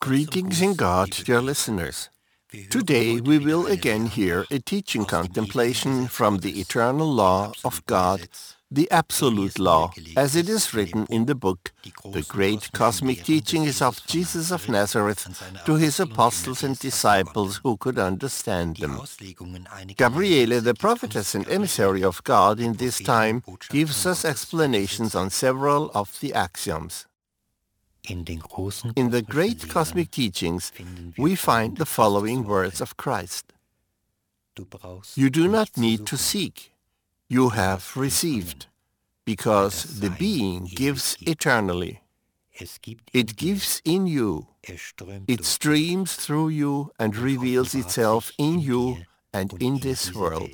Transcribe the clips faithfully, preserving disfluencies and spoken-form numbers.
Greetings in God, dear listeners. Today we will again hear a teaching contemplation from the eternal law of God, the absolute law, as it is written in the book, The Great Cosmic Teachings of Jesus of Nazareth to his apostles and disciples who could understand them. Gabriele, the prophetess and emissary of God in this time, gives us explanations on several of the axioms. In the Great Cosmic Teachings, we find the following words of Christ. You do not need to seek. You have received, because the being gives eternally. It gives in you. It streams through you and reveals itself in you and in this world.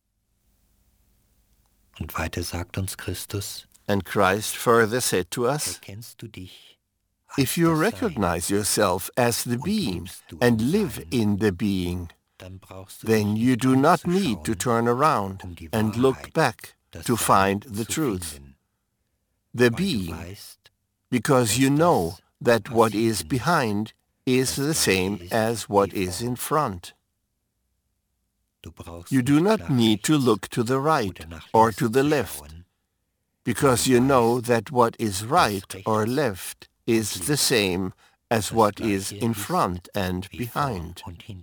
And Christ further said to us, if you recognize yourself as the being and live in the being, then you do not need to turn around and look back to find the truth. The being, because you know that what is behind is the same as what is in front. You do not need to look to the right or to the left, because you know that what is right or left is the same as what is in front and behind.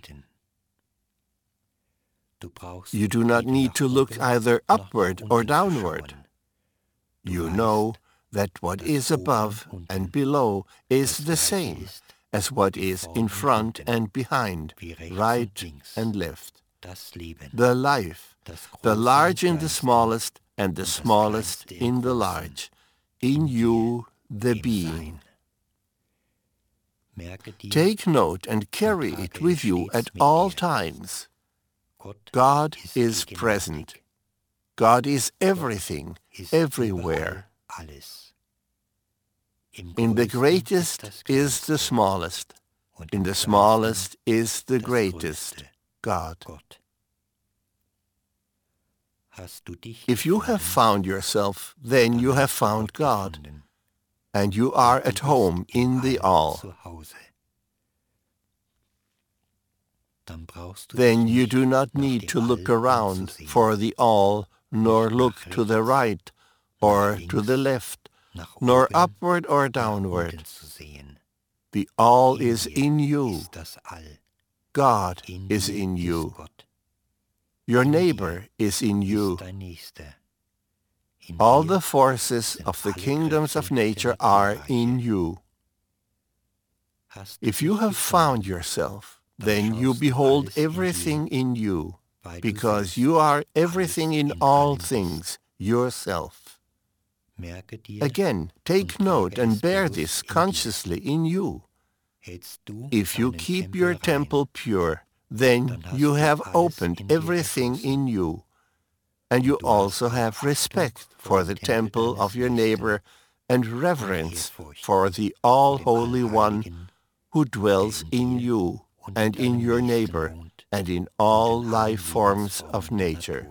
You do not need to look either upward or downward. You know that what is above and below is the same as what is in front and behind, right and left. The life, the large in the smallest and the smallest in the large, in you the being. Take note and carry it with you at all times. God is present. God is everything, everywhere. In the greatest is the smallest. In the smallest is the greatest, God. If you have found yourself, then you have found God, and you are at home in the all. Then you do not need to look around for the all, nor look to the right or to the left, nor upward or downward. The all is in you. God is in you. Your neighbor is in you. All the forces of the kingdoms of nature are in you. If you have found yourself, then you behold everything in you, because you are everything in all things yourself. Again, take note and bear this consciously in you. If you keep your temple pure, then you have opened everything in you, and you also have respect for the temple of your neighbor and reverence for the All-Holy One who dwells in you and in your neighbor and in all life forms of nature.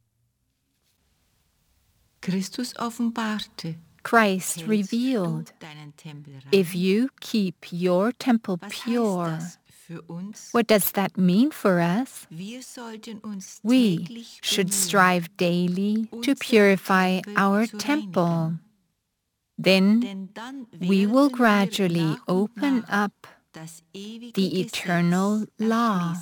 Christ revealed, if you keep your temple pure. What does that mean for us? We should strive daily to purify our temple. Then we will gradually open up the eternal law.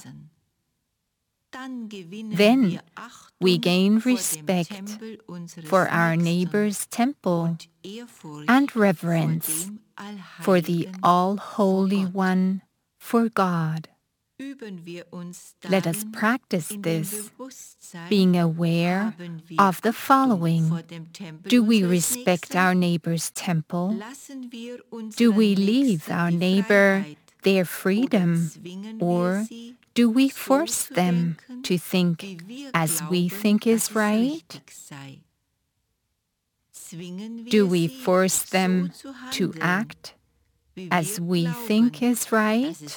Then we gain respect for our neighbor's temple and reverence for the All-Holy One, for God. Let us practice this, being aware of the following. Do we respect our neighbor's temple? Do we leave our neighbor their freedom, or do we force them to think as we think is right? Do we force them to act as we think is right?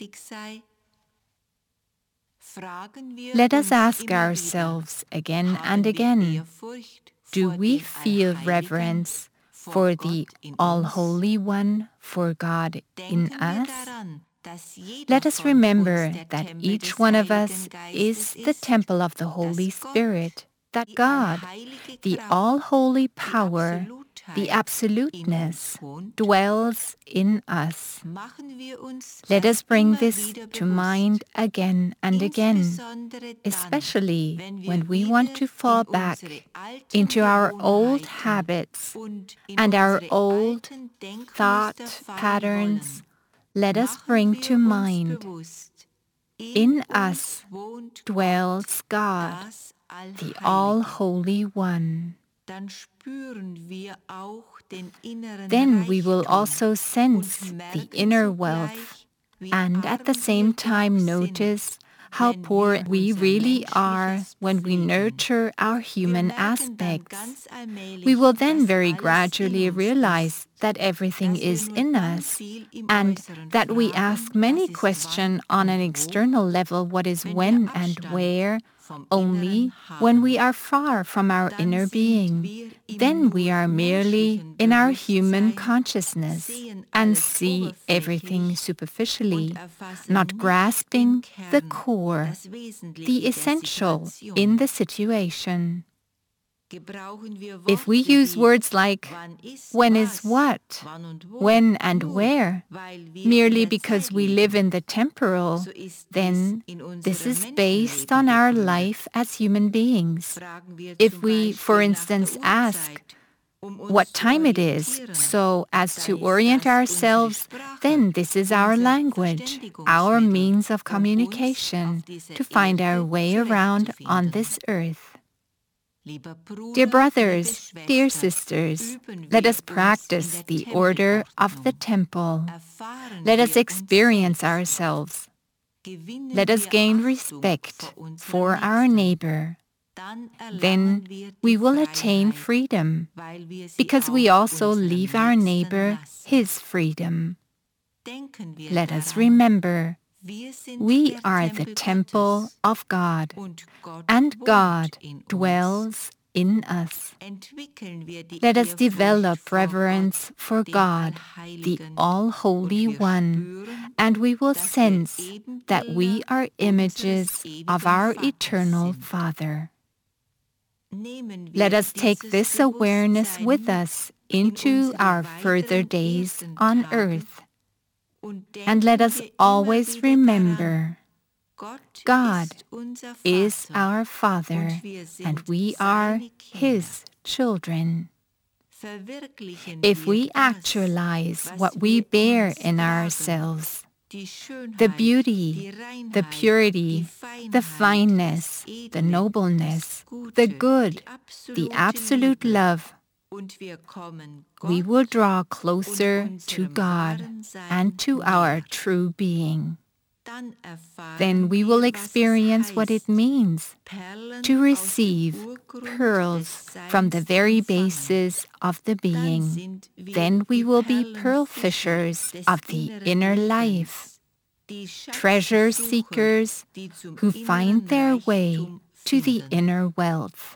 Let us ask ourselves again and again, do we feel reverence for the All-Holy One, for God in us, let us remember that each one of us is the temple of the Holy Spirit, that God, the all-holy power, the absoluteness, dwells in us. Let us bring this to mind again and again, especially when we want to fall back into our old habits and our old thought patterns. Let us bring to mind, in us dwells God, the All-Holy One. Then we will also sense the inner wealth and at the same time notice how poor we really are when we nurture our human aspects. We will then very gradually realize that everything is in us and that we ask many questions on an external level, what is when and where, only when we are far from our inner being. Then we are merely in our human consciousness and see everything superficially, not grasping the core, the essential in the situation. If we use words like when is what, when and where, merely because we live in the temporal, then this is based on our life as human beings. If we, for instance, ask what time it is, so as to orient ourselves, then this is our language, our means of communication, to find our way around on this earth. Dear brothers, dear sisters, let us practice the order of the temple. Let us experience ourselves. Let us gain respect for our neighbor. Then we will attain freedom, because we also leave our neighbor his freedom. Let us remember, we are the temple of God, and God dwells in us. Let us develop reverence for God, the All-Holy One, and we will sense that we are images of our eternal Father. Let us take this awareness with us into our further days on earth. And let us always remember, God is our Father, and we are His children. If we actualize what we bear in ourselves, the beauty, the purity, the fineness, the nobleness, the good, the absolute love, we will draw closer to God and to our true being. Then we will experience what it means to receive pearls from the very basis of the being. Then we will be pearl fishers of the inner life, treasure seekers who find their way to the inner wealth.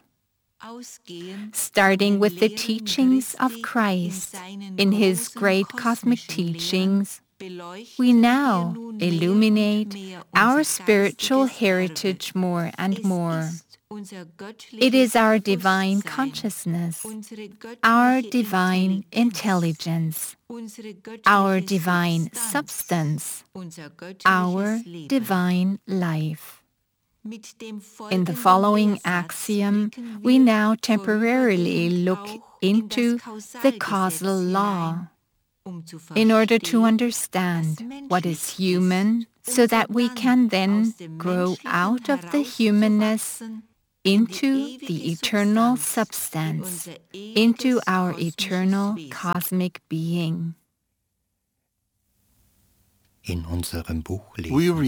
Starting with the teachings of Christ in His great cosmic teachings, we now illuminate our spiritual heritage more and more. It is our divine consciousness, our divine intelligence, our divine substance, our divine life. In the following axiom, we now temporarily look into the causal law, in order to understand what is human, so that we can then grow out of the humanness into the eternal substance, into our eternal cosmic being. In unserem Buch We lesen